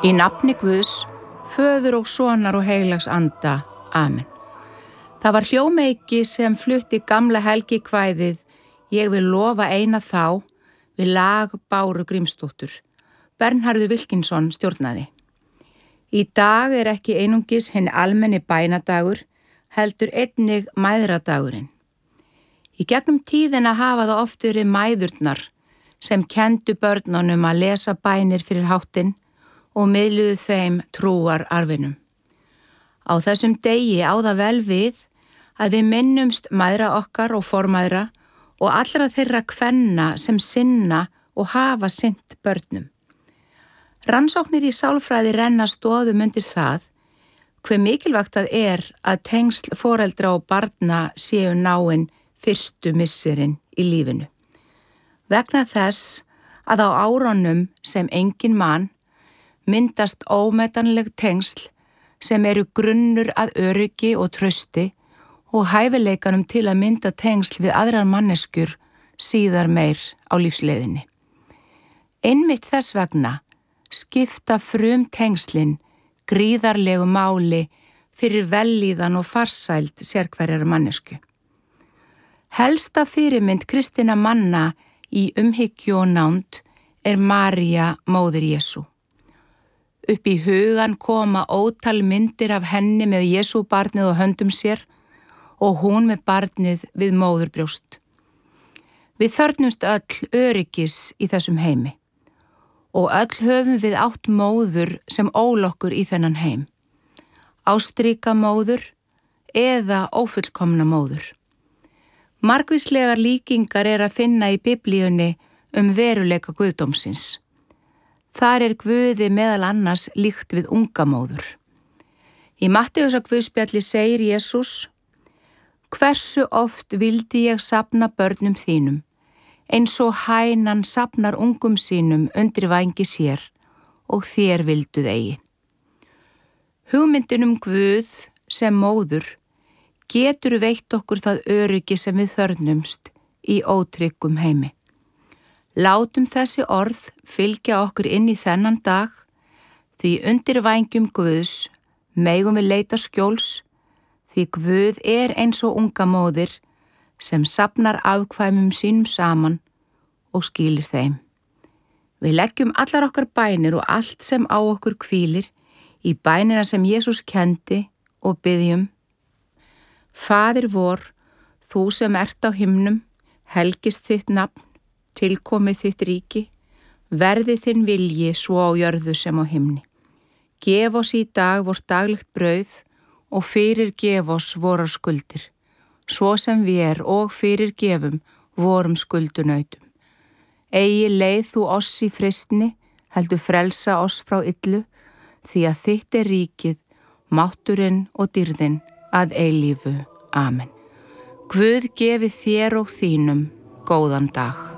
Í nafni Guðs, Föður og Sonar og heilags anda. Amen. Það var hljómeiki sem flutti gamla helgikvæðið Ég vil lofa eina þá við lag Báru Grímsdóttur. Bernharður Wilkinson stjórnaði. Í dag er ekki einungis hinn almenni bænadagur, heldur einnig mæðradagurinn. Í gegnum tíðina hafa það oft verið mæðurnar sem kendu börnunum að lesa bænir fyrir háttinn og miðluðu þeim trúar arfinum. Á þessum degi á það vel við að við minnumst mæðra okkar og formæðra og allra þeirra kvenna sem sinna og hafa sinnt börnum. Rannsóknir í sálfræði renna stoðum undir það hve mikilvægt það er að tengsl foreldra og barna séu náin fyrstu misserin í lífinu. Vegna þess að á árunum sem enginn man myndast ómetanleg tengsl sem eru grunnur að öryggi og trausti og hæfileikanum til að mynda tengsl við aðrar manneskjur síðar meir á lífsleiðinni. Einmitt þess vegna skipta tengslin gríðarlegu máli fyrir vellíðan og farsæld sérhverjar mannesku. Helsta fyrirmynd kristinna manna í umhyggju og nánd er María, móðir Jesú. Upp í hugan koma ótal myndir af henni með Jesú barnið á höndum sér og hún með barnið við móðurbrjóst. Við þörfnumst öll öryggis í þessum heimi og öll höfum við átt móður sem ól okkur í þennan heim. Ástríka móður eða ófullkomna móður. Margvíslegar líkingar er að finna í Biblíunni veruleika guðdómsins. Þar er Guði meðal annars líkt við unga móður. Í Matteusarguðspjalli segir Jesús: Hversu oft vildi ég safna börnum þínum, eins og hænan safnar ungum sínum undir vængi sér og þér vilduð eigi. Hugmyndin Guð sem móður getur veitt okkur það öryggi sem við þörfnumst í ótryggum heimi. Látum þessi orð fylgja okkur inn í þennan dag, því undir vængjum Guðs megum við leita skjóls, því Guð er eins og unga móðir sem safnar afkvæmum sínum saman og skýlir þeim. Við leggjum allar okkar bænir og allt sem á okkur hvílir í bænina sem Jesús kendi og biðjum: Faðir vor, þú sem ert á himnum, helgist þitt nafn, tilkomið þitt ríki, verði þinn vilji svo á jörðu sem á himni. Gef oss í dag vort daglegt brauð og fyrirgef oss vorar skuldir, svo sem við og fyrirgefum vorum skuldunautum. Eigi leið þú oss í freistni, heldur frelsa oss frá illu, því að þitt er ríkið, mátturinn og dýrðin að eilífu. Amen. Guð gefi þér og þínum góðan dag.